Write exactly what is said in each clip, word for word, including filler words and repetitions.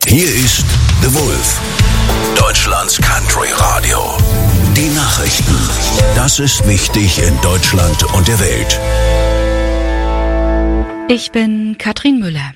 Hier ist The Wolf, Deutschlands Country Radio. Die Nachrichten. Das ist wichtig in Deutschland und der Welt. Ich bin Katrin Müller.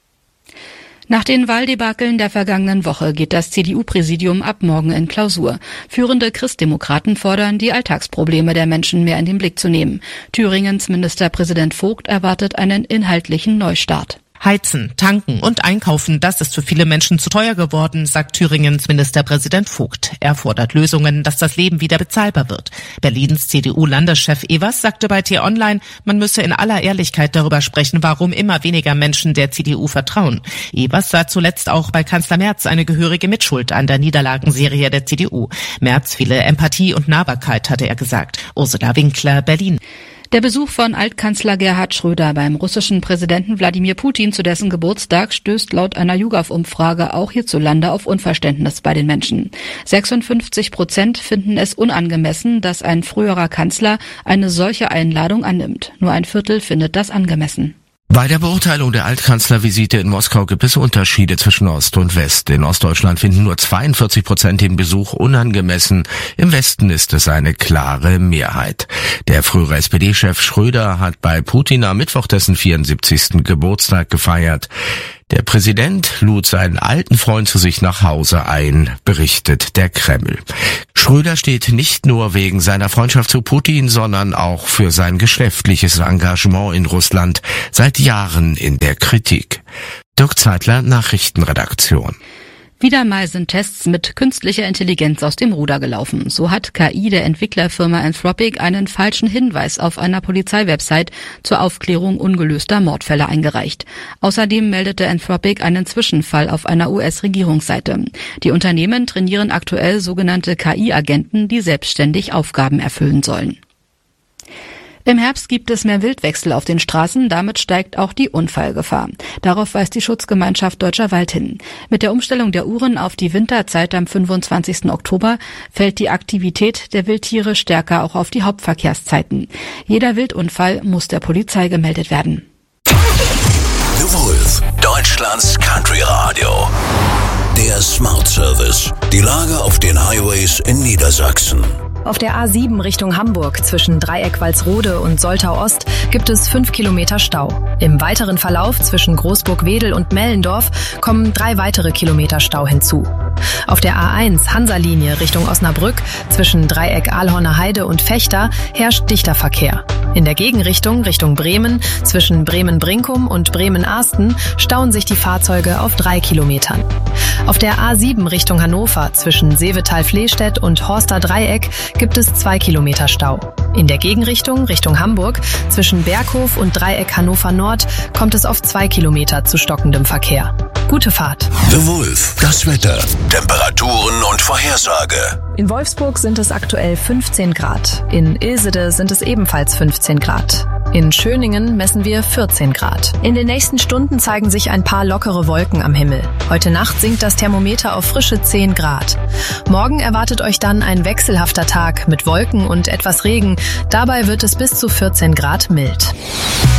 Nach den Wahldebakeln der vergangenen Woche geht das C D U-Präsidium ab morgen in Klausur. Führende Christdemokraten fordern, die Alltagsprobleme der Menschen mehr in den Blick zu nehmen. Thüringens Ministerpräsident Vogt erwartet einen inhaltlichen Neustart. Heizen, tanken und einkaufen, das ist für viele Menschen zu teuer geworden, sagt Thüringens Ministerpräsident Vogt. Er fordert Lösungen, dass das Leben wieder bezahlbar wird. Berlins C D U-Landeschef Evers sagte bei T-Online, man müsse in aller Ehrlichkeit darüber sprechen, warum immer weniger Menschen der C D U vertrauen. Evers sah zuletzt auch bei Kanzler Merz eine gehörige Mitschuld an der Niederlagenserie der C D U. Merz fehle Empathie und Nahbarkeit, hatte er gesagt. Ursula Winkler, Berlin. Der Besuch von Altkanzler Gerhard Schröder beim russischen Präsidenten Wladimir Putin zu dessen Geburtstag stößt laut einer YouGov-Umfrage auch hierzulande auf Unverständnis bei den Menschen. sechsundfünfzig Prozent finden es unangemessen, dass ein früherer Kanzler eine solche Einladung annimmt. Nur ein Viertel findet das angemessen. Bei der Beurteilung der Altkanzlervisite in Moskau gibt es Unterschiede zwischen Ost und West. In Ostdeutschland finden nur zweiundvierzig Prozent den Besuch unangemessen. Im Westen ist es eine klare Mehrheit. Der frühere S P D-Chef Schröder hat bei Putin am Mittwoch dessen vierundsiebzigsten Geburtstag gefeiert. Der Präsident lud seinen alten Freund zu sich nach Hause ein, berichtet der Kreml. Schröder steht nicht nur wegen seiner Freundschaft zu Putin, sondern auch für sein geschäftliches Engagement in Russland seit Jahren in der Kritik. Dirk Zeitler, Nachrichtenredaktion. Wieder mal sind Tests mit künstlicher Intelligenz aus dem Ruder gelaufen. So hat K I der Entwicklerfirma Anthropic einen falschen Hinweis auf einer Polizeiwebsite zur Aufklärung ungelöster Mordfälle eingereicht. Außerdem meldete Anthropic einen Zwischenfall auf einer U S-Regierungsseite. Die Unternehmen trainieren aktuell sogenannte K I-Agenten, die selbstständig Aufgaben erfüllen sollen. Im Herbst gibt es mehr Wildwechsel auf den Straßen, damit steigt auch die Unfallgefahr. Darauf weist die Schutzgemeinschaft Deutscher Wald hin. Mit der Umstellung der Uhren auf die Winterzeit am fünfundzwanzigsten Oktober fällt die Aktivität der Wildtiere stärker auch auf die Hauptverkehrszeiten. Jeder Wildunfall muss der Polizei gemeldet werden. The Wolf, Deutschlands Country Radio. Der Smart Service. Die Lage auf den Highways in Niedersachsen. Auf der A sieben Richtung Hamburg zwischen Dreieck-Walsrode und Soltau-Ost gibt es fünf Kilometer Stau. Im weiteren Verlauf zwischen Großburg-Wedel und Mellendorf kommen drei weitere Kilometer Stau hinzu. Auf der A eins Hansa-Linie Richtung Osnabrück zwischen Dreieck-Ahlhorner Heide und Vechta herrscht dichter Verkehr. In der Gegenrichtung Richtung Bremen zwischen Bremen-Brinkum und Bremen-Arsten stauen sich die Fahrzeuge auf drei Kilometern. Auf der A sieben Richtung Hannover zwischen Seevetal-Flehstedt und Horster Dreieck gibt es zwei Kilometer Stau. In der Gegenrichtung Richtung Hamburg zwischen Berghof und Dreieck Hannover Nord kommt es auf zwei Kilometer zu stockendem Verkehr. Gute Fahrt. The Wolf, das Wetter, Temperaturen und Vorhersage. In Wolfsburg sind es aktuell fünfzehn Grad. In Ilsede sind es ebenfalls fünfzehn Grad. In Schöningen messen wir vierzehn Grad. In den nächsten Stunden zeigen sich ein paar lockere Wolken am Himmel. Heute Nacht sinkt das Thermometer auf frische zehn Grad. Morgen erwartet euch dann ein wechselhafter Tag mit Wolken und etwas Regen. Dabei wird es bis zu vierzehn Grad mild.